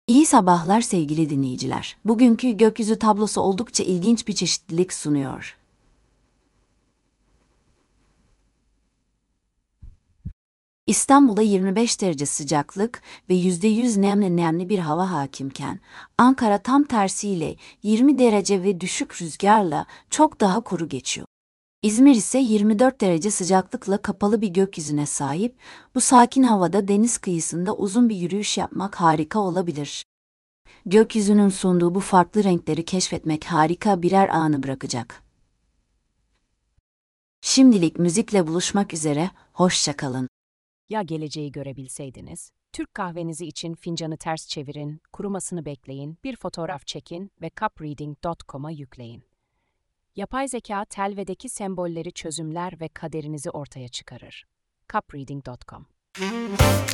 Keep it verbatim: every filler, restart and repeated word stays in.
İyi sabahlar sevgili dinleyiciler. Bugünkü gökyüzü tablosu oldukça ilginç bir çeşitlilik sunuyor. İstanbul'da yirmi beş derece sıcaklık ve yüzde yüz nemli nemli bir hava hakimken, Ankara tam tersiyle yirmi derece ve düşük rüzgarla çok daha kuru geçiyor. İzmir ise yirmi dört derece sıcaklıkla kapalı bir gökyüzüne sahip, bu sakin havada deniz kıyısında uzun bir yürüyüş yapmak harika olabilir. Gökyüzünün sunduğu bu farklı renkleri keşfetmek harika birer anı bırakacak. Şimdilik müzikle buluşmak üzere, hoşça kalın. Ya geleceği görebilseydiniz? Türk kahvenizi için fincanı ters çevirin, kurumasını bekleyin, bir fotoğraf çekin ve cup reading nokta com'a yükleyin. Yapay zeka telvedeki sembolleri çözümler ve kaderinizi ortaya çıkarır. cup reading nokta com